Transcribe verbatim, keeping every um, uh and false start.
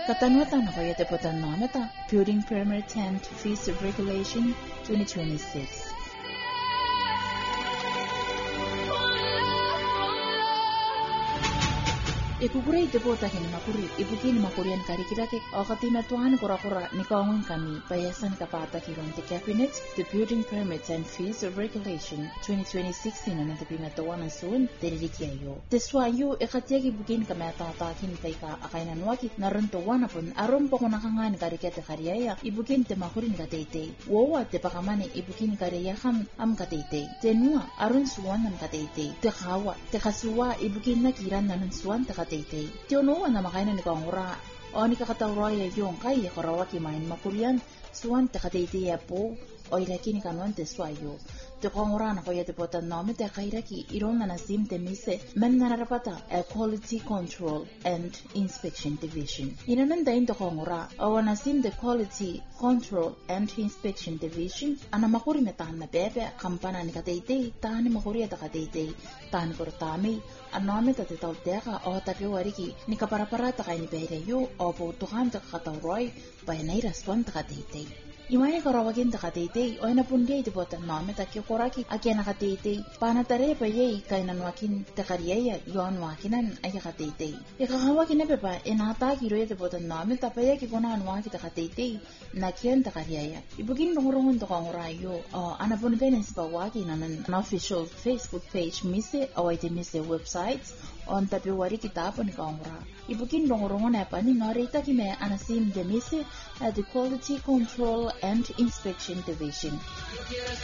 Katanuatan ako yate po tanamata, Building Permit and Fees Regulation twenty twenty-six. Ikukuray po tahin makuri, ibukin makurian karikirake, o katimatuan kura-kura ni kaungon kami, payasan kapata kiron ti Cabinet, the Building Permits and Fees Regulation twenty twenty-six na natapimatawan ng suun, delilikyayo. Teswayo, ikatiyag ibukin kami atatakin kay ka akainan wakit, narantuwan na pun, aron po ko nakangan karikete karyaya, ibukin te makurin katete. Wawa te pakamane, ibukin karya kam am katete. Tenua, aron suwan ng katete. Te kawa, te kasuwa, ibukin na kiran na ng suwan te katete. Tiono na makainan ni Kongura o ni kakatawraya yung kaya korawaki main makurian suwan te katete ya po o ilaki ni kanuan te swayo. Te Kongura na kaya te potan nome te kairaki iron na nasim te mise men narapata a Quality Control and Inspection Division. Inanandain te Kongura o nasim the Quality Control and Inspection Division ana makuri metahan na bebe kampana ni katete tahan ni makuri ta katete tahan kortami anome ta te tauteka o tapi wariki ni kaparaparata kay ni bereyo o putukan ta katawroy bayanay raswan ta katete. Imaya karawagin ta katete o napunday te potan nome ta kikoraki akya na katete panatare pa yey kay nanwakin ta karyaya yon wakinan ay katete. Ikakawakin na pepa inataki roya te potan nome ta paya ki kunan waki ta katete na kyan ta karyaya. Ibugin nungurungun to kangurayo o anapun benes pa waki na nan official Facebook page mise o ay te mise websites on February kita po ni Kongura. Ibugin nungurungun na pa ni narita kime anasim de mise at the Quality Control and Inspection Division.